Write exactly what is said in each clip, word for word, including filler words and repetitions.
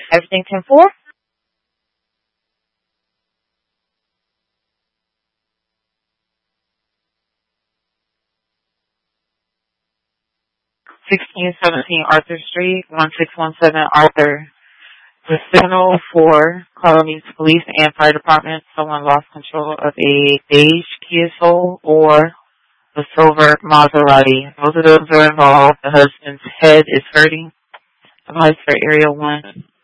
Everything ten four. sixteen seventeen Arthur Street, one six one seven Arthur. The signal for Colonies Police and Fire Department, someone lost control of a beige Kia Soul or a silver Maserati. Both of those are involved. The husband's head is hurting. Advice for Area one.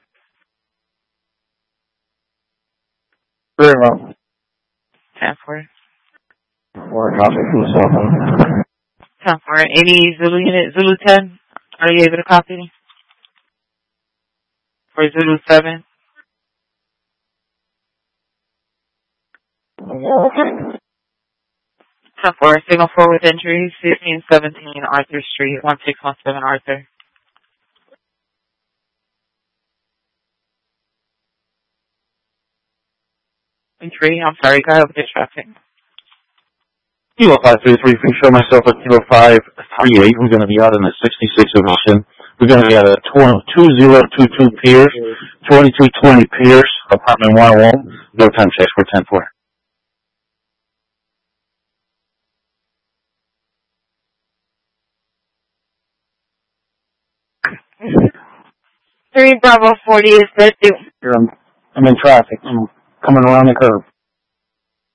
Very well. ten four. Or a copy from the cell phone. ten four. Any Zulu unit? Zulu ten? Are you able to copy? For Zulu seven? ten four. Signal four with injuries. fifteen seventeen Arthur Street, one six one seven Arthur. Three. I'm sorry. Go ahead with the traffic. Kilo five three three, please show myself at Kilo five three eight. We're going to be out in the sixty-six division. We're going to be at a two zero two two Pierce, twenty-two twenty Pierce, apartment one oh one. No time checks for ten four. three Bravo forty is good. Here, I'm, I'm in traffic. I'm coming around the curve.